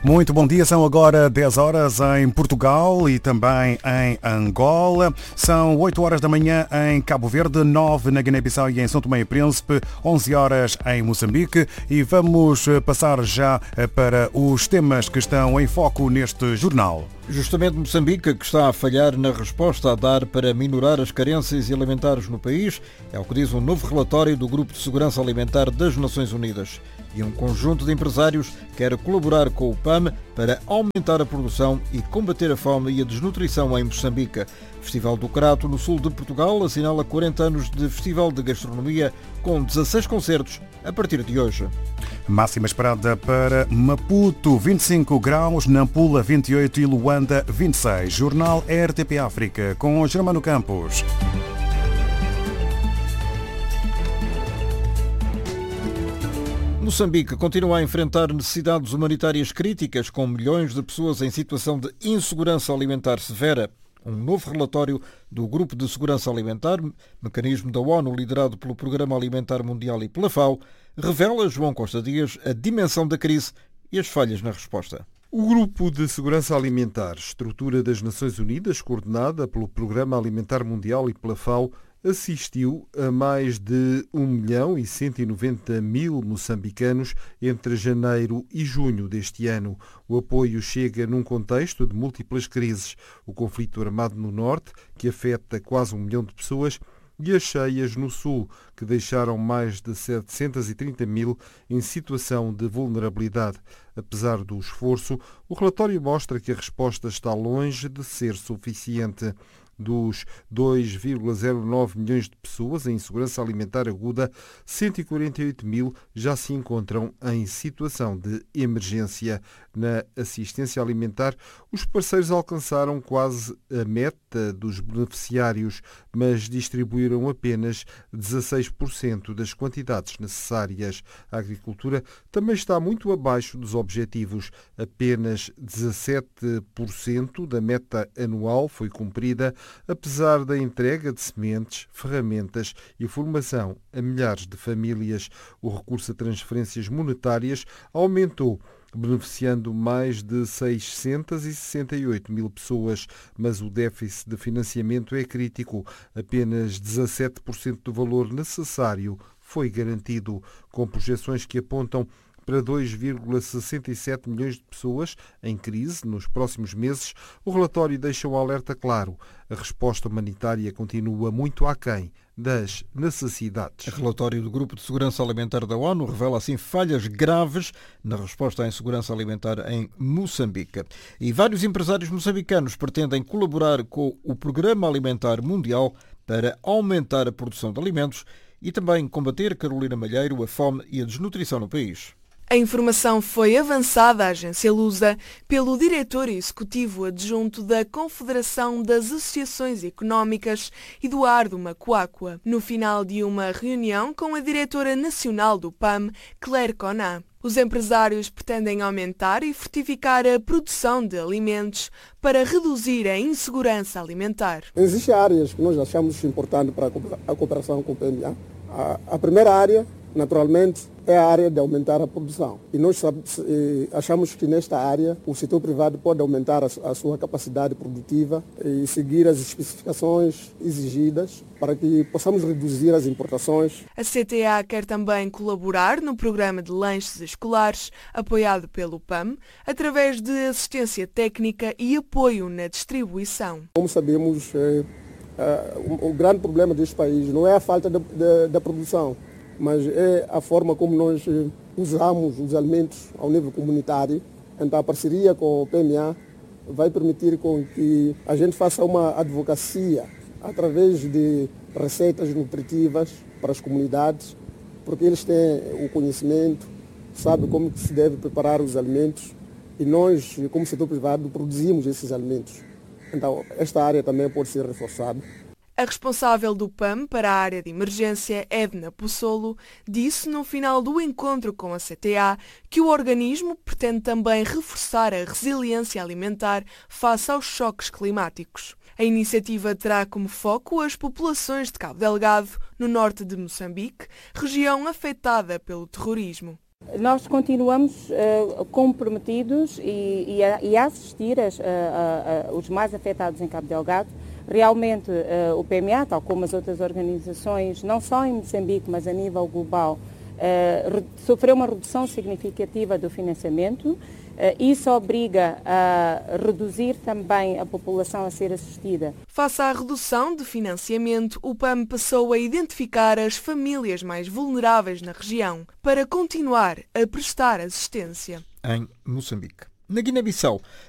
Muito bom dia, são agora 10 horas em Portugal e também em Angola. São 8 horas da manhã em Cabo Verde, 9 na Guiné-Bissau e em São Tomé e Príncipe, 11 horas em Moçambique. E vamos passar já para os temas que estão em foco neste jornal. Justamente Moçambique, que está a falhar na resposta a dar para minorar as carências alimentares no país, é o que diz um novo relatório do Grupo de Segurança Alimentar das Nações Unidas. E um conjunto de empresários quer colaborar com o PAM para aumentar a produção e combater a fome e a desnutrição em Moçambique. O Festival do Crato, no sul de Portugal, assinala 40 anos de Festival de Gastronomia, com 16 concertos a partir de hoje. Máxima esperada para Maputo, 25 graus, Nampula 28 e Luanda 26. Jornal RTP África, com Germano Campos. Moçambique continua a enfrentar necessidades humanitárias críticas, com milhões de pessoas em situação de insegurança alimentar severa. Um novo relatório do Grupo de Segurança Alimentar, mecanismo da ONU liderado pelo Programa Alimentar Mundial e pela FAO, revela, João Costa Dias, a dimensão da crise e as falhas na resposta. O Grupo de Segurança Alimentar, estrutura das Nações Unidas, coordenada pelo Programa Alimentar Mundial e pela FAO, assistiu a mais de 1.190.000 moçambicanos entre janeiro e junho deste ano. O apoio chega num contexto de múltiplas crises. O conflito armado no norte, que afeta quase 1 milhão de pessoas, e as cheias no sul, que deixaram mais de 730.000 em situação de vulnerabilidade. Apesar do esforço, o relatório mostra que a resposta está longe de ser suficiente. Dos 2,09 milhões de pessoas em insegurança alimentar aguda, 148.000 já se encontram em situação de emergência. Na assistência alimentar, os parceiros alcançaram quase a meta dos beneficiários, mas distribuíram apenas 16% das quantidades necessárias. A agricultura também está muito abaixo dos objetivos. Apenas 17% da meta anual foi cumprida, apesar da entrega de sementes, ferramentas e formação a milhares de famílias. O recurso a transferências monetárias aumentou, beneficiando mais de 668.000 pessoas, mas o déficit de financiamento é crítico. Apenas 17% do valor necessário foi garantido, com projeções que apontam para 2,67 milhões de pessoas em crise nos próximos meses. O relatório deixa um alerta claro. A resposta humanitária continua muito aquém das necessidades. O relatório do Grupo de Segurança Alimentar da ONU revela assim falhas graves na resposta à insegurança alimentar em Moçambique. E vários empresários moçambicanos pretendem colaborar com o Programa Alimentar Mundial para aumentar a produção de alimentos e também combater, Carolina Malheiro, a fome e a desnutrição no país. A informação foi avançada à agência Lusa pelo diretor executivo adjunto da Confederação das Associações Económicas, Eduardo Macuacua, no final de uma reunião com a diretora nacional do PAM, Claire Conan. Os empresários pretendem aumentar e fortificar a produção de alimentos para reduzir a insegurança alimentar. Existem áreas que nós achamos importantes para a cooperação com o PMA. A primeira área, naturalmente, é a área de aumentar a produção. E nós achamos que nesta área o setor privado pode aumentar a sua capacidade produtiva e seguir as especificações exigidas para que possamos reduzir as importações. A CTA quer também colaborar no programa de lanches escolares, apoiado pelo PAM, através de assistência técnica e apoio na distribuição. Como sabemos, o grande problema deste país não é a falta da produção, mas é a forma como nós usamos os alimentos ao nível comunitário. Então a parceria com o PMA vai permitir com que a gente faça uma advocacia através de receitas nutritivas para as comunidades, porque eles têm o conhecimento, sabem como se deve preparar os alimentos e nós, como setor privado, produzimos esses alimentos. Então esta área também pode ser reforçada. A responsável do PAM para a área de emergência, Edna Possolo, disse no final do encontro com a CTA que o organismo pretende também reforçar a resiliência alimentar face aos choques climáticos. A iniciativa terá como foco as populações de Cabo Delgado, no norte de Moçambique, região afetada pelo terrorismo. Nós continuamos comprometidos e a assistir os mais afetados em Cabo Delgado. Realmente o PMA, tal como as outras organizações, não só em Moçambique, mas a nível global, sofreu uma redução significativa do financiamento. Isso obriga a reduzir também a população a ser assistida. Face à redução de financiamento, o PAM passou a identificar as famílias mais vulneráveis na região para continuar a prestar assistência. Em Moçambique. Na Guiné-Bissau,